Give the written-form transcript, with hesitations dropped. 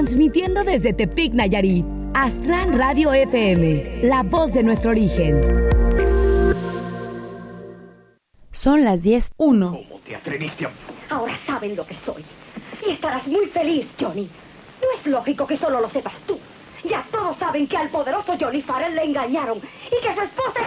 Transmitiendo desde Tepic, Nayarit, Aztlán Radio FM, la voz de nuestro origen. Son las 10:01. ¿Cómo te atreviste a...? Ahora saben lo que soy. Y estarás muy feliz, Johnny. No es lógico que solo lo sepas tú. Ya todos saben que al poderoso Johnny Farrell le engañaron y que su esposa